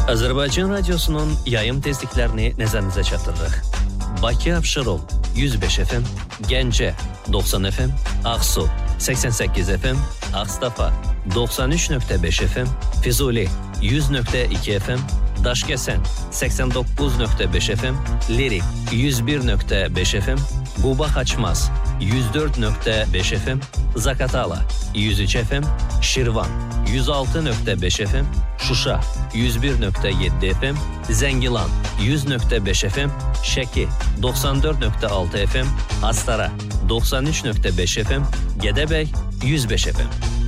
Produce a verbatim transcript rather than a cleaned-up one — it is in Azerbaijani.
Azərbaycan Radiosunun yayım tezliklərini nəzərinizə çatdırırıq. Bakı Abşeron yüz beş F M, Gəncə doxsan F M, Ağsu səksən səkkiz F M, Ağstafa doxsan üç nöqtə beş F M, Füzuli yüz nöqtə iki F M, Daşkəsən səksən doqquz nöqtə beş F M, Lirik yüz bir nöqtə beş F M, Quba Xaçmaz yüz dörd nöqtə beş F M, Zakatala yüz üç F M, Şirvan yüz altı nöqtə beş F M, Şuşa yüz bir nöqtə yeddi F M, Zəngilan yüz nöqtə beş F M, Şəki doxsan dörd nöqtə altı F M, Astara doxsan üç nöqtə beş F M, Gədəbəy yüz beş F M.